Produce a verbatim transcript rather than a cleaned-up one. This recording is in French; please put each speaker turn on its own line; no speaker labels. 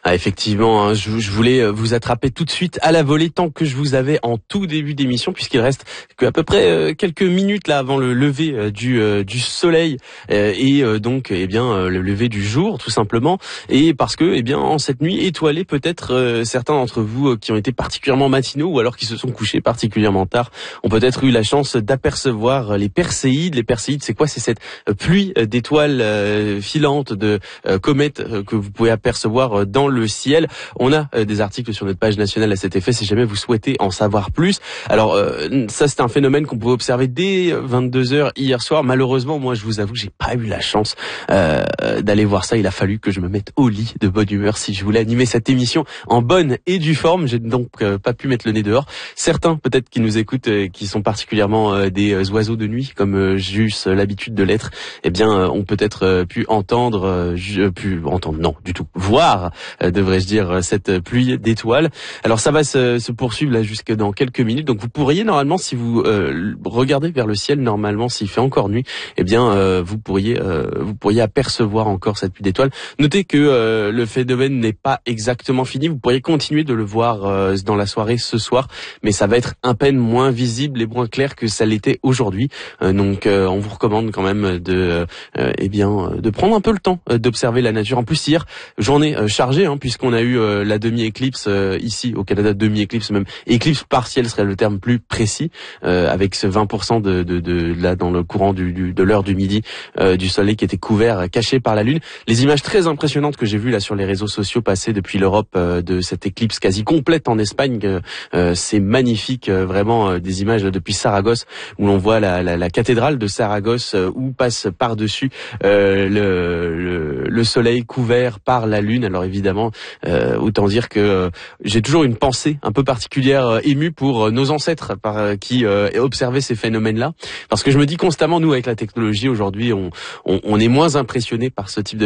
Ah, effectivement, hein, je, je voulais vous attraper tout de suite à la volée tant que je vous avais en tout début d'émission, puisqu'il reste que à peu près euh, quelques minutes là avant le lever euh, du euh, du soleil euh, et euh, donc eh bien euh, le lever du jour tout simplement. Et parce que eh bien en cette nuit étoilée, peut-être euh, certains d'entre vous euh, qui ont été particulièrement matinaux ou alors qui se sont couchés particulièrement tard ont peut-être eu la chance d'apercevoir les Perséides. Les Perséides, c'est quoi? C'est cette euh, pluie d'étoiles euh, filantes, de euh, comètes euh, que vous pouvez apercevoir dans le le ciel. On a euh, des articles sur notre page nationale à cet effet si jamais vous souhaitez en savoir plus. Alors euh, ça c'est un phénomène qu'on pouvait observer dès vingt-deux heures hier soir. Malheureusement, moi je vous avoue que j'ai pas eu la chance euh, d'aller voir ça. Il a fallu que je me mette au lit de bonne humeur si je voulais animer cette émission en bonne et due forme. J'ai donc euh, pas pu mettre le nez dehors. Certains peut-être qui nous écoutent, euh, qui sont particulièrement euh, des euh, oiseaux de nuit comme euh, j'eusse l'habitude de l'être, eh bien euh, ont peut-être euh, pu entendre, euh, pu entendre, non du tout, voir euh, devrais-je dire, cette pluie d'étoiles. Alors ça va se, se poursuivre là jusque dans quelques minutes. Donc vous pourriez normalement, si vous euh, regardez vers le ciel, normalement s'il fait encore nuit, eh bien euh, vous pourriez euh, vous pourriez apercevoir encore cette pluie d'étoiles. Notez que euh, le phénomène n'est pas exactement fini. Vous pourriez continuer de le voir euh, dans la soirée ce soir, mais ça va être à peine moins visible et moins clair que ça l'était aujourd'hui. Euh, donc euh, on vous recommande quand même de euh, eh bien de prendre un peu le temps euh, d'observer la nature. En plus hier, journée euh, chargée, hein, puisqu'on a eu euh, la demi-éclipse euh, ici au Canada, demi-éclipse, même éclipse partielle serait le terme plus précis, euh, avec ce vingt pour cent de, de, de là dans le courant du, du, de l'heure du midi euh, du soleil qui était couvert, euh, caché par la lune. Les images très impressionnantes que j'ai vues là sur les réseaux sociaux passer depuis l'Europe euh, de cette éclipse quasi complète en Espagne, euh, c'est magnifique, euh, vraiment euh, des images là, depuis Saragosse où l'on voit la, la, la cathédrale de Saragosse euh, où passe par-dessus euh, le, le, le soleil couvert par la lune. Alors évidemment, Euh, autant dire que euh, j'ai toujours une pensée un peu particulière euh, émue pour euh, nos ancêtres par, euh, qui euh, observaient ces phénomènes-là, parce que je me dis constamment, nous avec la technologie aujourd'hui, on, on, on est moins impressionnés par ce type de